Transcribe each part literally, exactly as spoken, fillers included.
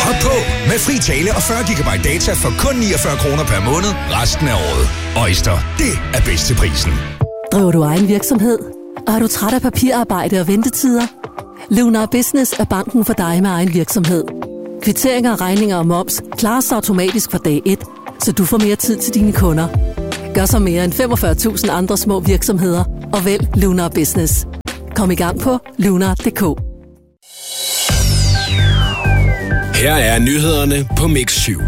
Hop på med fri tale og fyrre gigabyte data for kun niogfyrre kroner per måned resten af året. Oyster, det er bedst til prisen. Driver du egen virksomhed? Og er du træt af papirarbejde og ventetider? Lunar Business er banken for dig med egen virksomhed. Kvitteringer, regninger og moms klares automatisk fra dag et, så du får mere tid til dine kunder. Gør så mere end femogfyrre tusind andre små virksomheder og vælg Lunar Business. Kom i gang på lunar punktum d k. Her er nyhederne på Mix syv.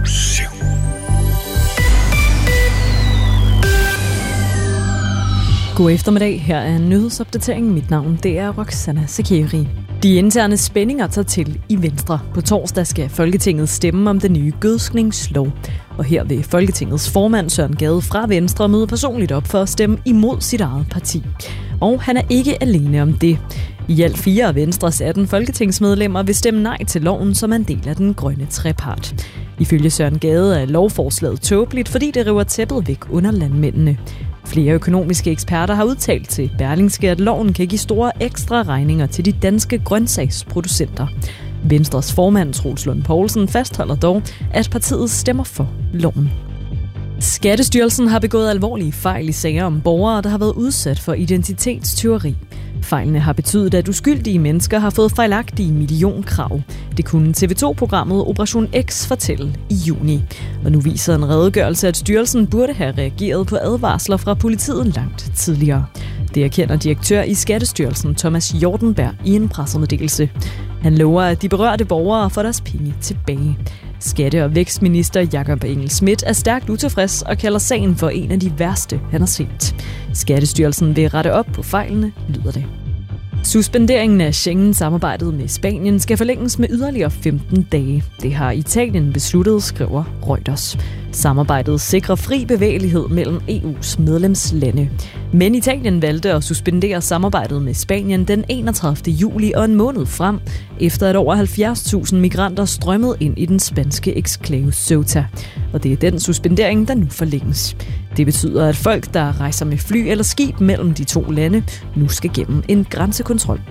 God eftermiddag. Her er en nyhedsopdatering. Mit navn det er Roxana Sekeri. De interne spændinger tager til i Venstre. På torsdag skal Folketinget stemme om den nye gødskningslov. Og her vil Folketingets formand Søren Gade fra Venstre møde personligt op for at stemme imod sit eget parti. Og han er ikke alene om det. I alt fire af Venstres atten folketingsmedlemmer vil stemme nej til loven, som er en del af den grønne trepart. Ifølge Søren Gade er lovforslaget tåbeligt, fordi det river tæppet væk under landmændene. Flere økonomiske eksperter har udtalt til Berlingske, at loven kan give store ekstra regninger til de danske grøntsagsproducenter. Venstres formand Troels Lund Poulsen fastholder dog, at partiet stemmer for loven. Skattestyrelsen har begået alvorlige fejl i sager om borgere, der har været udsat for identitetstyveri. Fejlene har betydet, at uskyldige mennesker har fået fejlagtige millionkrav. Det kunne T V to-programmet Operation X fortælle i juni. Og nu viser en redegørelse, at styrelsen burde have reageret på advarsler fra politiet langt tidligere. Det erkender direktør i Skattestyrelsen Thomas Jordenberg i en pressemeddelelse. Han lover, at de berørte borgere får deres penge tilbage. Skatte- og vækstminister Jakob Engel-Schmidt er stærkt utilfreds og kalder sagen for en af de værste, han har set. Skattestyrelsen vil rette op på fejlene, lyder det. Suspenderingen af Schengen-samarbejdet med Spanien skal forlænges med yderligere femten dage. Det har Italien besluttet, skriver Reuters. Samarbejdet sikrer fri bevægelighed mellem E U's medlemslande. Men Italien valgte at suspendere samarbejdet med Spanien den enogtredivte juli og en måned frem, efter at over halvfjerds tusind migranter strømmede ind i den spanske eksklave Ceuta. Og det er den suspendering, der nu forlænges. Det betyder, at folk, der rejser med fly eller skib mellem de to lande, nu skal gennem en grænsekontrol.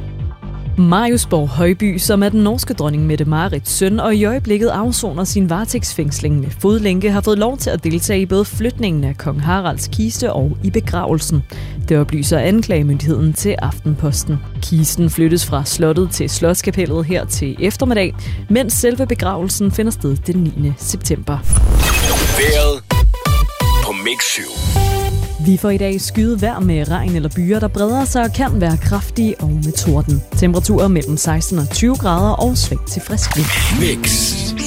Marius Borg Højby, som er den norske dronning Mette-Marits søn og i øjeblikket afsoner sin varetægtsfængsling med fodlænke, har fået lov til at deltage i både flytningen af kong Haralds kiste og i begravelsen. Det oplyser anklagemyndigheden til Aftenposten. Kisten flyttes fra slottet til Slotskapellet her til eftermiddag, mens selve begravelsen finder sted den niende september. Vejret på Mix syv. Vi får i dag skyet vejr med regn eller byer, der breder sig og kan være kraftige og med torden. Temperaturer mellem seksten og tyve grader og svag til frisk vind. Mix.